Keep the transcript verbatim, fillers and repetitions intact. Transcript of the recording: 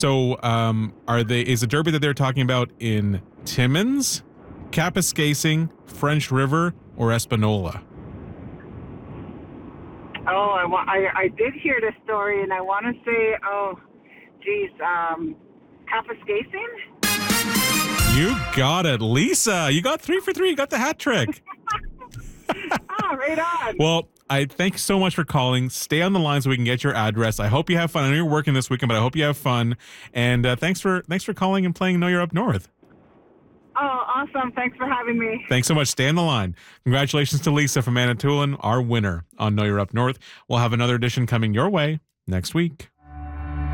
So, um, are they? Is the derby that they're talking about in Timmins, Kapuskasing, French River, or Espanola? Oh, I, wa- I, I did hear the story, and I want to say, oh, geez, um, Kapuskasing? You got it, Lisa. You got three for three. You got the hat trick. Ah, right on. Well, I thank you so much for calling. Stay on the line so we can get your address. I hope you have fun. I know you're working this weekend, but I hope you have fun. And uh, thanks for thanks for calling and playing Know You're Up North. Oh, awesome. Thanks for having me. Thanks so much. Stay on the line. Congratulations to Lisa from Manitoulin, our winner on Know You're Up North. We'll have another edition coming your way next week.